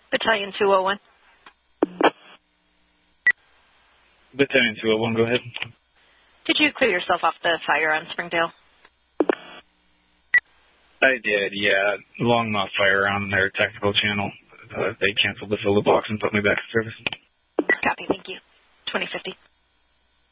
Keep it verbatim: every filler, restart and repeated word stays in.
Battalion two oh one. Battalion two oh one, go ahead. Did you clear yourself off the fire on Springdale? I did, yeah. Longmont fire on their technical channel. Uh, they canceled the fill the box and put me back in service. Copy, thank you. twenty fifty.